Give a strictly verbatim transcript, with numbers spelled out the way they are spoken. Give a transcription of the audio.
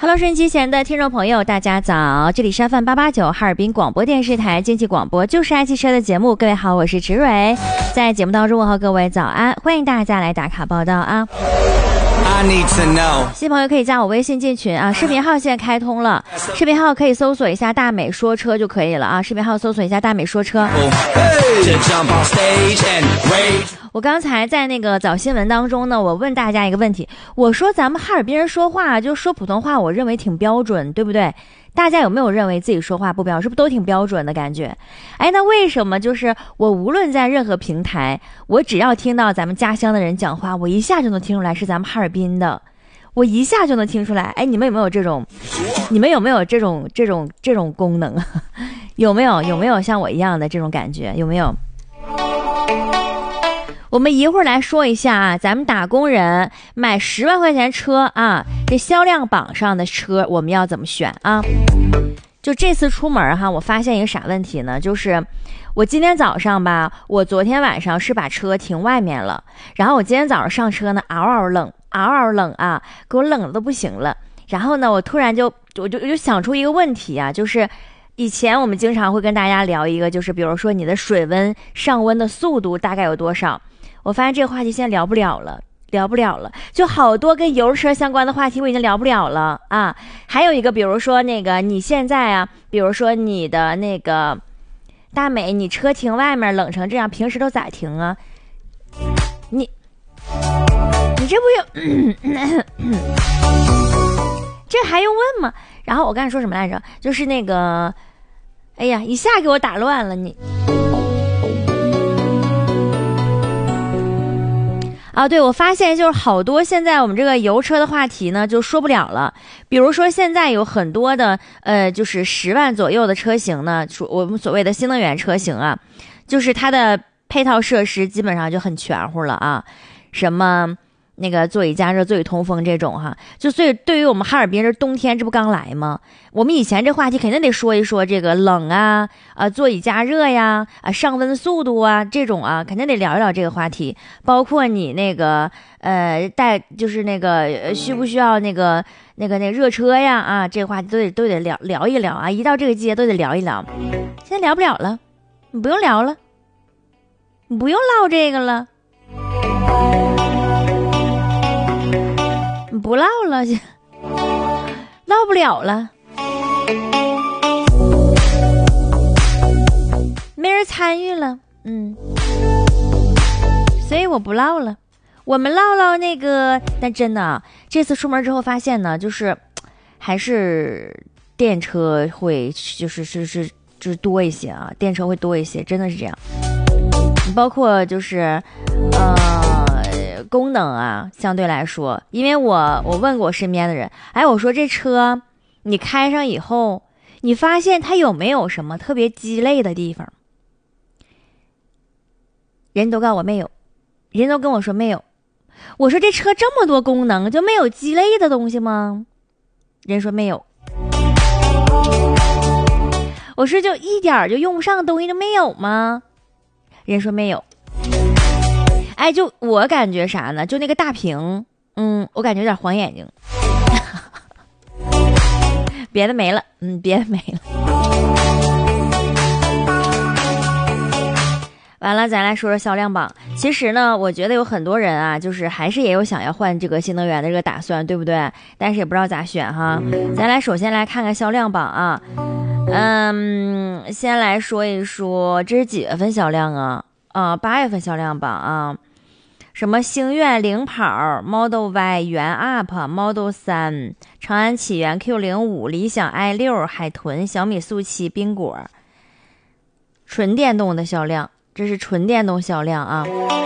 Hello， 收音机前的听众朋友，大家早！这里是 F M 八八九哈尔滨广播电视台经济广播，就是爱汽车的节目。各位好，我是植蕊，在节目当中问候各位早安，欢迎大家来打卡报道啊！新朋友可以加我微信进群啊，视频号现在开通了，视频号可以搜索一下大美说车就可以了啊，视频号搜索一下大美说车。我刚才在那个早新闻当中呢，我问大家一个问题，我说咱们哈尔滨人说话就说普通话，我认为挺标准，对不对？大家有没有认为自己说话不标准？是不是都挺标准的感觉？哎，那为什么就是我无论在任何平台，我只要听到咱们家乡的人讲话，我一下就能听出来是咱们哈尔滨的，我一下就能听出来。哎，你们有没有这种？你们有没有这种这种这种功能？有没有有没有像我一样的这种感觉？有没有？我们一会儿来说一下啊，咱们打工人买十万块钱车啊，这销量榜上的车我们要怎么选啊？就这次出门哈，我发现一个啥问题呢？就是我今天早上吧，我昨天晚上是把车停外面了，然后我今天早上上车呢，嗷嗷冷，嗷嗷冷啊，给我冷的都不行了。然后呢，我突然就我就我就想出一个问题啊，就是以前我们经常会跟大家聊一个，就是比如说你的水温上温的速度大概有多少。我发现这个话题现在聊不了了，聊不了了，就好多跟油车相关的话题我已经聊不了了啊。还有一个，比如说那个你现在啊，比如说你的那个大美，你车停外面冷成这样，平时都咋停啊？你你这不有这还用问吗？然后我刚才说什么来着？就是那个，哎呀，一下给我打乱了你。啊，对，我发现就是好多现在我们这个油车的话题呢就说不了了。比如说现在有很多的呃，就是十万左右的车型呢，我们所谓的新能源车型啊，就是它的配套设施基本上就很全乎了啊，什么那个座椅加热、座椅通风这种哈，就所以对于我们哈尔滨这冬天这不刚来吗？我们以前这话题肯定得说一说这个冷啊，啊座椅加热呀，啊上温速度啊这种啊，肯定得聊一聊这个话题。包括你那个呃带就是那个、呃、需不需要那个那个那个热车呀啊，这个话题都得都得聊聊一聊啊，一到这个季节都得聊一聊。现在聊不了了，你不用聊了，你不用唠这个了。不唠了，唠不了了，没人参与了，嗯，所以我不唠了。我们唠唠那个，但真的啊，这次出门之后发现呢，就是还是电车会就是是是就是多一些啊，电车会多一些，真的是这样。包括就是呃。功能啊，相对来说，因为我我问过我身边的人，哎，我说这车你开上以后，你发现它有没有什么特别鸡肋的地方？人都告诉我没有，人都跟我说没有。我说这车这么多功能，就没有鸡肋的东西吗？人说没有。我说就一点就用不上的东西都没有吗？人说没有。哎，就我感觉啥呢？就那个大屏，嗯，我感觉有点晃眼睛。别的没了，嗯，别的没了。完了，咱来说说销量榜。其实呢，我觉得有很多人啊，就是还是也有想要换这个新能源的这个打算，对不对？但是也不知道咋选哈。咱来首先来看看销量榜啊，嗯，先来说一说这是几月份销量啊？啊，八月份销量榜啊。什么星越领跑 Model Y 元 Up Model 三长安启源 Q 零五 理想 i 六 海豚小米速七冰果纯电动的销量，这是纯电动销量啊。